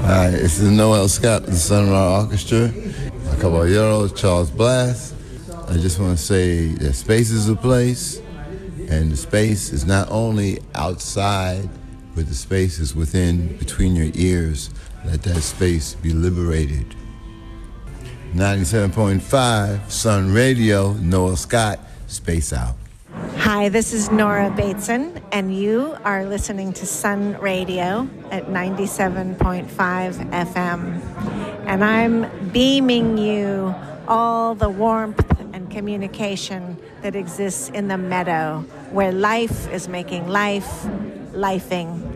Hi, this is Noel Scott of the Sun Ra Orchestra. Caballero, Charles Blass. I just want to say that space is a place, and the space is not only outside, but the space is within, between your ears. Let that space be liberated. 97.5 Sun Radio, Noel Scott, Space Out. Hi, this is Nora Bateson, and you are listening to Sun Radio at 97.5 FM. And I'm beaming you all the warmth and communication that exists in the meadow, where life is making life, lifing.